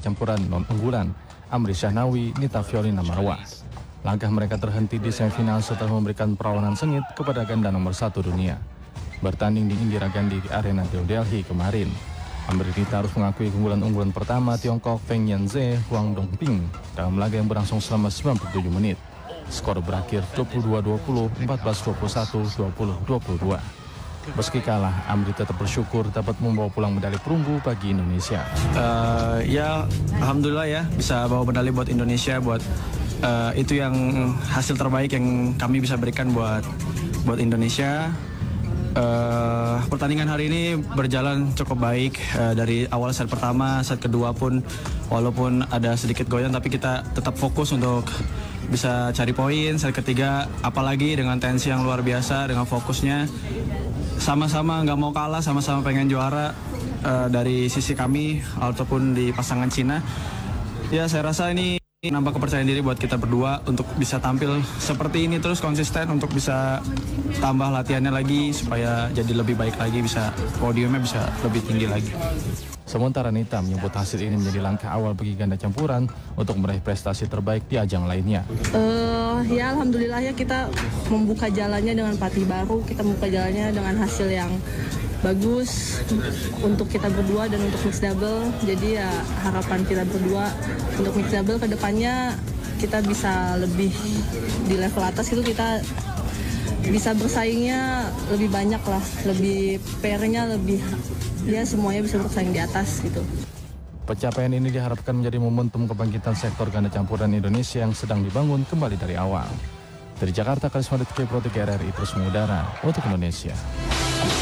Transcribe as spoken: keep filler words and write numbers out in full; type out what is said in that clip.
campuran non-unggulan, Amri Syahnawi, Nita Fiorina Marwah. Langkah mereka terhenti di semifinal setelah memberikan perlawanan sengit kepada ganda nomor satu dunia. Bertanding di Indira Gandhi Arena New Delhi kemarin, Amri Nita harus mengakui keunggulan-unggulan pertama Tiongkok Feng Yanze Huang Dongping dalam laga yang berlangsung selama sembilan puluh tujuh menit. Skor berakhir dua puluh dua dua puluh, empat belas dua puluh satu, dua puluh dua puluh dua. Meski kalah, Amri tetap bersyukur dapat membawa pulang medali perunggu bagi Indonesia. Uh, ya, alhamdulillah ya bisa bawa medali buat Indonesia, buat uh, itu yang hasil terbaik yang kami bisa berikan buat buat Indonesia. Uh, pertandingan hari ini berjalan cukup baik uh, dari awal set pertama, set kedua pun walaupun ada sedikit goyang tapi kita tetap fokus untuk bisa cari poin. Set ketiga apalagi dengan tensi yang luar biasa, dengan fokusnya sama-sama nggak mau kalah, sama-sama pengen juara uh, dari sisi kami ataupun di pasangan Cina. Ya saya rasa ini nambah kepercayaan diri buat kita berdua untuk bisa tampil seperti ini terus konsisten, untuk bisa tambah latihannya lagi supaya jadi lebih baik lagi, bisa podiumnya bisa lebih tinggi lagi. Sementara Nita menyebut hasil ini menjadi langkah awal bagi ganda campuran untuk meraih prestasi terbaik di ajang lainnya. Uh, ya alhamdulillah ya kita membuka jalannya dengan pelatih baru, kita membuka jalannya dengan hasil yang bagus untuk kita berdua dan untuk mixed double. Jadi ya harapan kita berdua untuk mixed double ke depannya kita bisa lebih di level atas, itu kita bisa bersaingnya lebih banyak lah, lebih pairnya lebih, ya semuanya bisa bersaing di atas gitu. Pencapaian ini diharapkan menjadi momentum kebangkitan sektor ganda campuran Indonesia yang sedang dibangun kembali dari awal. Dari Jakarta, Karisma Detik Pro tiga R R I terus mengudara untuk Indonesia.